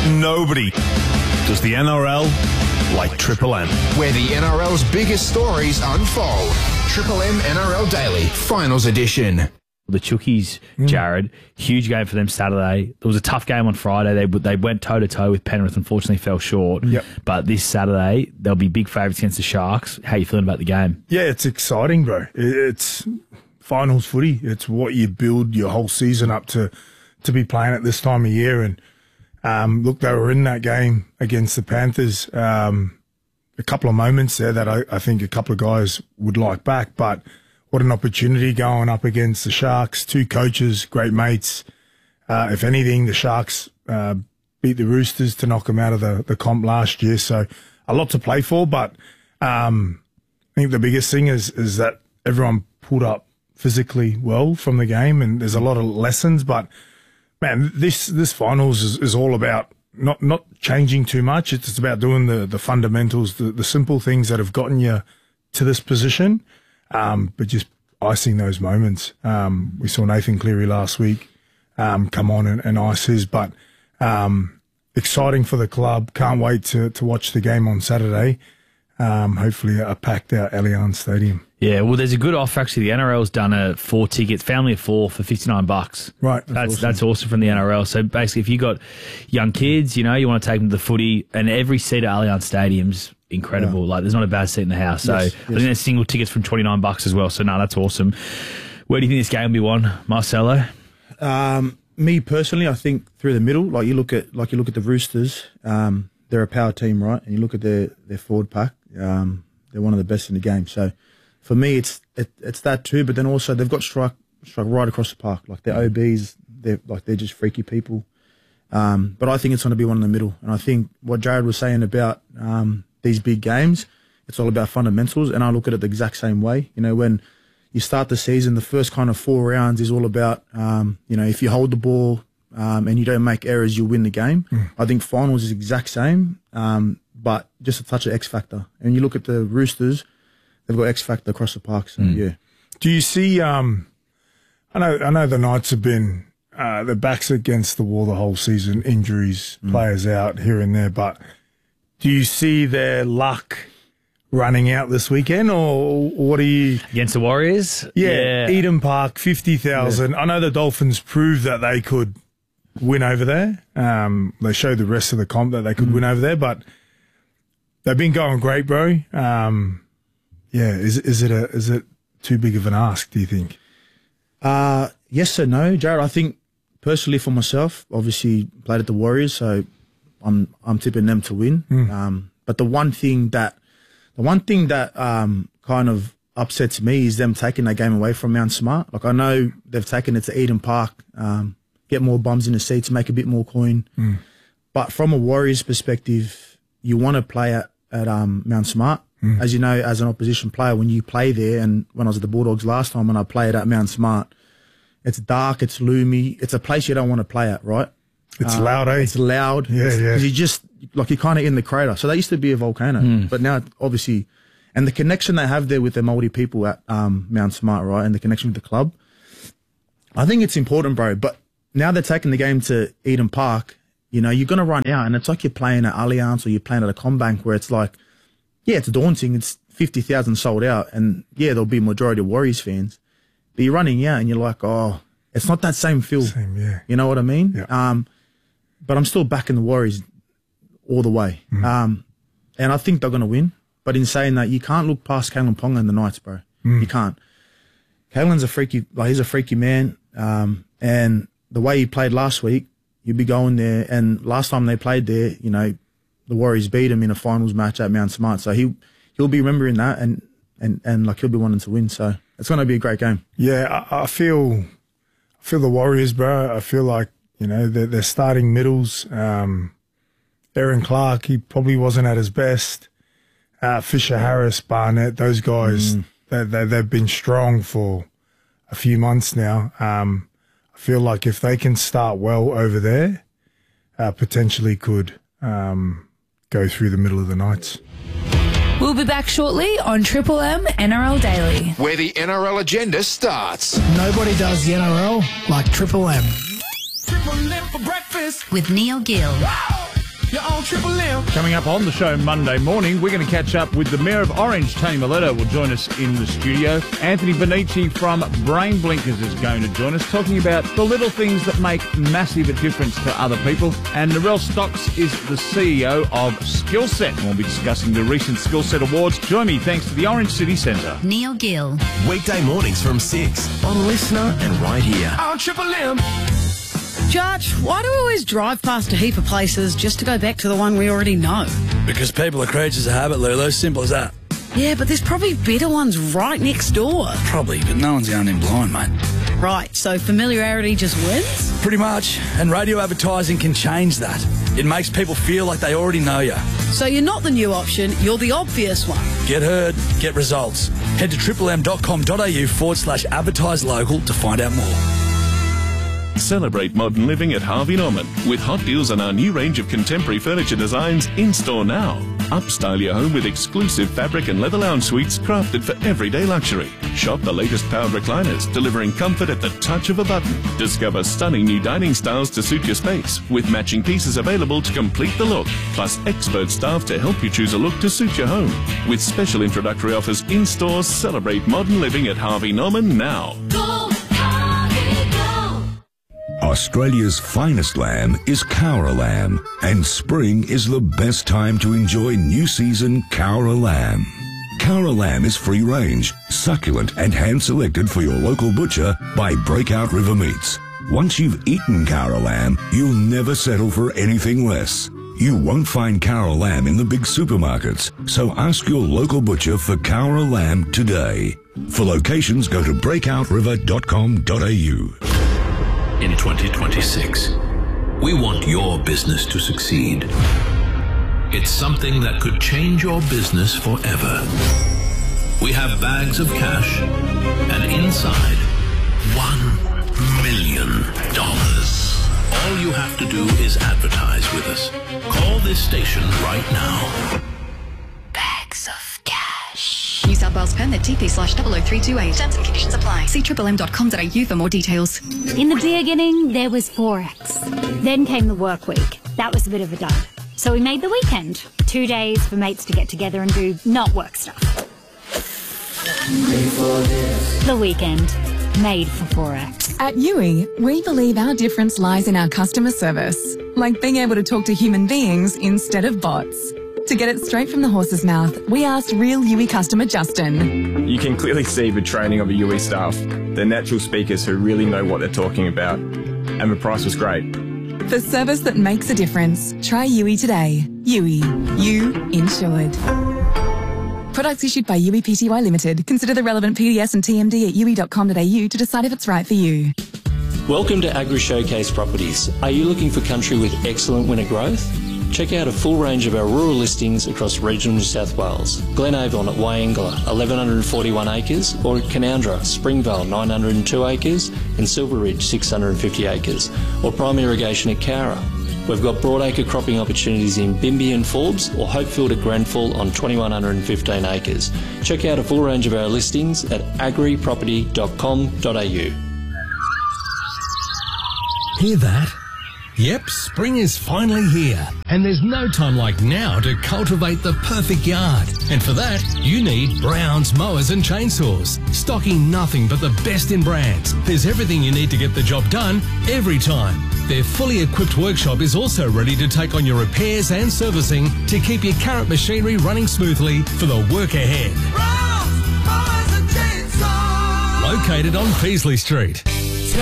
Nobody does the NRL like Triple M. Where the NRL's biggest stories unfold. Triple M NRL Daily, Finals Edition. The Chookies, Jared, huge game for them Saturday. It was a tough game on Friday. They went toe-to-toe with Penrith, unfortunately fell short. Yep. But this Saturday, they'll be big favourites against the Sharks. How are you feeling about the game? Yeah, it's exciting, bro. It's finals footy. It's what you build your whole season up to be playing at this time of year. And look, they were in that game against the Panthers. A couple of moments there that I think a couple of guys would like back, but what an opportunity going up against the Sharks. Two coaches, great mates. If anything, the Sharks beat the Roosters to knock them out of the comp last year. So a lot to play for, but I think the biggest thing is that everyone pulled up physically well from the game, and there's a lot of lessons. But man, this finals is all about not changing too much. It's about doing the fundamentals, the simple things that have gotten you to this position. But just icing those moments. We saw Nathan Cleary last week come on and ice his. But exciting for the club. Can't wait to watch the game on Saturday. Hopefully a packed out Allianz Stadium. Yeah, well, there's a good offer actually. The NRL's done a 4 tickets, family of 4 for $59. Right, That's awesome from the NRL. So basically, if you got young kids, you want to take them to the footy, and every seat at Allianz Stadium's incredible. Yeah. Like, there's not a bad seat in the house. So yes. I think there's single tickets from $29 as well. So no, that's awesome. Where do you think this game will be won, Marcelo? Me personally, I think through the middle. Like you look at the Roosters, they're a power team, right? And you look at their forward pack, they're one of the best in the game. So for me, it's that too. But then also they've got strike right across the park. Like they're OBs, they're just freaky people. But I think it's going to be one in the middle. And I think what Jared was saying about these big games, it's all about fundamentals. And I look at it the exact same way. When you start the season, the first kind of 4 rounds is all about, if you hold the ball and you don't make errors, you'll win the game. I think finals is the exact same, but just a touch of X factor. And you look at the Roosters, they've got X factor across the park. So yeah. Do you see? I know the Knights have been their backs against the wall the whole season. Injuries, players out here and there. But do you see their luck running out this weekend, or what are you Against the Warriors? Yeah, Eden Park, 50,000. Yeah. I know the Dolphins proved that they could win over there. They showed the rest of the comp that they could win over there, but they've been going great, bro. Is it too big of an ask, do you think? Yes or no, Jared. I think personally for myself, obviously played at the Warriors, so I'm tipping them to win. But the one thing that kind of upsets me is them taking that game away from Mount Smart. Like I know they've taken it to Eden Park, get more bums in the seats, make a bit more coin. But from a Warriors perspective, you want to play at Mount Smart. As you know, as an opposition player, when you play there, and when I was at the Bulldogs last time when I played at Mount Smart, it's dark, it's gloomy, it's a place you don't want to play at, right? It's loud, eh? It's loud. Yeah. You're kind of in the crater. So that used to be a volcano, but now obviously, and the connection they have there with the Māori people at Mount Smart, right, and the connection with the club, I think it's important, bro. But now they're taking the game to Eden Park. You're going to run out, and it's like you're playing at Allianz or you're playing at a CommBank where it's like, yeah, it's daunting. It's 50,000 sold out, and yeah, there'll be a majority of Warriors fans. But you're running out, and you're like, oh, it's not that same feel. Yeah. You know what I mean? Yeah. But I'm still backing the Warriors all the way. And I think they're going to win. But in saying that, you can't look past Kalyn Ponga and the Knights, bro. You can't. Kalyn's he's a freaky man. And the way he played last week, you'd be going there. And last time they played there, the Warriors beat him in a finals match at Mount Smart. So he'll be remembering that and like he'll be wanting to win. So it's going to be a great game. Yeah, I feel the Warriors, bro. I feel like, they're starting middles. Aaron Clark, he probably wasn't at his best. Fisher Harris, Barnett, those guys, they've been strong for a few months now. I feel like if they can start well over there, potentially could go through the middle of the Knights. We'll be back shortly on Triple M NRL Daily, where the NRL agenda starts. Nobody does the NRL like Triple M. with Neil Gill. You're on Triple M. Coming up on the show Monday morning, we're going to catch up with the Mayor of Orange, Tony Miletto, will join us in the studio. Anthony Bonici from Brain Blinkers is going to join us, talking about the little things that make massive a difference to other people. And Narelle Stocks is the CEO of Skillset. We'll be discussing the recent Skillset Awards. Join me thanks to the Orange City Centre. Neil Gill. Weekday mornings from 6 on Listener and right here on Triple M. Judge, why do we always drive past a heap of places just to go back to the one we already know? Because people are creatures of habit, Lulu. Simple as that. Yeah, but there's probably better ones right next door. Probably, but no one's going in blind, mate. Right, so familiarity just wins? Pretty much. And radio advertising can change that. It makes people feel like they already know you. So you're not the new option, you're the obvious one. Get heard, get results. Head to triplem.com.au/advertise local to find out more. Celebrate modern living at Harvey Norman with hot deals on our new range of contemporary furniture designs in store now. Upstyle your home with exclusive fabric and leather lounge suites crafted for everyday luxury. Shop the latest powered recliners, delivering comfort at the touch of a button. Discover stunning new dining styles to suit your space, with matching pieces available to complete the look, plus expert staff to help you choose a look to suit your home. With special introductory offers in stores, celebrate modern living at Harvey Norman now. Australia's finest lamb is Cowra lamb, and spring is the best time to enjoy new season Cowra lamb. Cowra lamb is free range, succulent and hand-selected for your local butcher by Breakout River Meats. Once you've eaten Cowra lamb, you'll never settle for anything less. You won't find Cowra lamb in the big supermarkets, so ask your local butcher for Cowra lamb today. For locations, go to breakouriver.com.au. In 2026, we want your business to succeed. It's something that could change your business forever. We have bags of cash, and inside, $1 million. All you have to do is advertise with us. Call this station right now. Bags of cash. New South Wales permit TP/00328. Terms and conditions apply. See triplem.com.au for more details. In the beginning, there was Forex. Then came the work week. That was a bit of a dud. So we made the weekend. 2 days for mates to get together and do not work stuff. The weekend. Made for Forex. At Yui, we believe our difference lies in our customer service, like being able to talk to human beings instead of bots. To get it straight from the horse's mouth, we asked real Yui customer Justin. You can clearly see the training of the Yui staff. They're natural speakers who really know what they're talking about. And the price was great. For service that makes a difference, try Yui today. Yui. You insured. Products issued by Yui Pty Limited. Consider the relevant PDS and TMD at yui.com.au to decide if it's right for you. Welcome to Agri Showcase Properties. Are you looking for country with excellent winter growth? Check out a full range of our rural listings across regional New South Wales. Glenavon at Wyangla, 1,141 acres, or at Canowindra, Springvale, 902 acres, and Silver Ridge, 650 acres, or prime irrigation at Cowra. We've got broadacre cropping opportunities in Bimby and Forbes, or Hopefield at Grenfell on 2,115 acres. Check out a full range of our listings at agriproperty.com.au. Hear that? Yep, spring is finally here, and there's no time like now to cultivate the perfect yard. And for that, you need Brown's Mowers and Chainsaws. Stocking nothing but the best in brands. There's everything you need to get the job done every time. Their fully equipped workshop is also ready to take on your repairs and servicing to keep your current machinery running smoothly for the work ahead. Brown's Mowers and Chainsaws. Located on Peasley Street.